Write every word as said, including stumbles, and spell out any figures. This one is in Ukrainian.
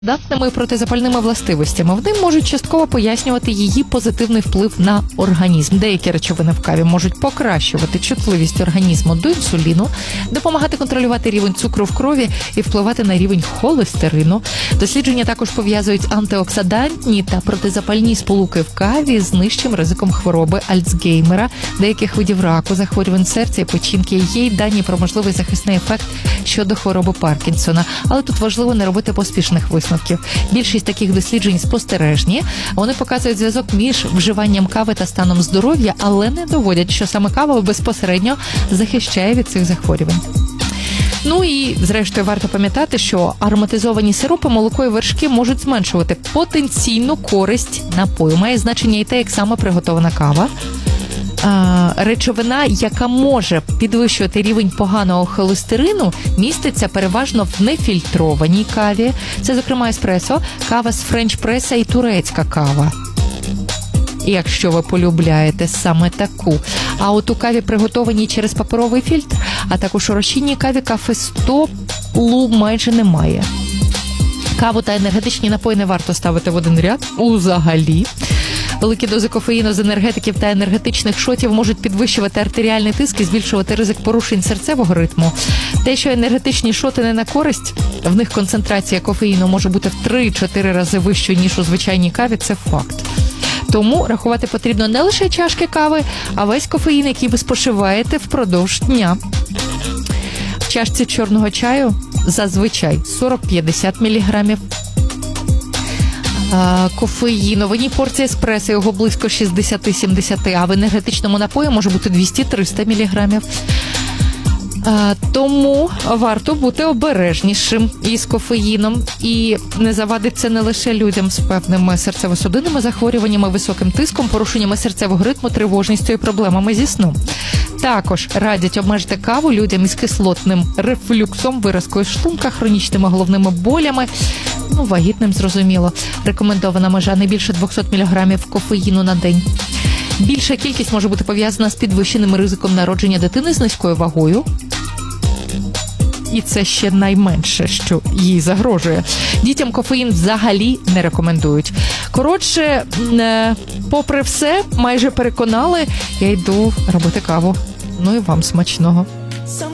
Датними протизапальними властивостями. Вони можуть частково пояснювати її позитивний вплив на організм. Деякі речовини в каві можуть покращувати чутливість організму до інсуліну, допомагати контролювати рівень цукру в крові і впливати на рівень холестерину. Дослідження також пов'язують антиоксидантні та протизапальні сполуки в каві з нижчим ризиком хвороби Альцгеймера, деяких видів раку, захворювань серця і печінки. Є й дані про можливий захисний ефект щодо хвороби Паркінсона. Але тут важливо не робити поспішних висновків. Більшість таких досліджень спостережні. Вони показують зв'язок між вживанням кави та станом здоров'я, але не доводять, що саме кава безпосередньо захищає від цих захворювань. Ну і, зрештою, варто пам'ятати, що ароматизовані сиропи, молоко і вершки можуть зменшувати потенційну користь напою. Має значення і те, як саме приготована кава. Речовина, яка може підвищувати рівень поганого холестерину, міститься переважно в нефільтрованій каві. Це, зокрема, еспресо, кава з френч-преса і турецька кава. Якщо ви полюбляєте саме таку. А от у каві, приготованій через паперовий фільтр, а також у розчинній каві кафестолу майже немає. Каву та енергетичні напої не варто ставити в один ряд узагалі. Великі дози кофеїну з енергетиків та енергетичних шотів можуть підвищувати артеріальний тиск і збільшувати ризик порушень серцевого ритму. Те, що енергетичні шоти не на користь, в них концентрація кофеїну може бути в три-чотири рази вищою, ніж у звичайній каві, це факт. Тому рахувати потрібно не лише чашки кави, а весь кофеїн, який ви споживаєте впродовж дня. В чашці чорного чаю зазвичай сорок-п'ятдесят міліграмів. Кофеїну. В одній порції еспресо його близько шістдесят-сімдесят, а в енергетичному напої може бути двісті-триста міліграмів. Тому варто бути обережнішим із кофеїном. І не завадить це не лише людям з певними серцево-судинними захворюваннями, високим тиском, порушеннями серцевого ритму, тривожністю і проблемами зі сном. Також радять обмежити каву людям із кислотним рефлюксом, виразкою шлунка, хронічними головними болями, ну, вагітним, зрозуміло. Рекомендована межа не більше двісті міліграмів кофеїну на день. Більша кількість може бути пов'язана з підвищеним ризиком народження дитини з низькою вагою. І це ще найменше, що їй загрожує. Дітям кофеїн взагалі не рекомендують. Коротше, попри все, майже переконали, я йду робити каву. Ну і вам смачного.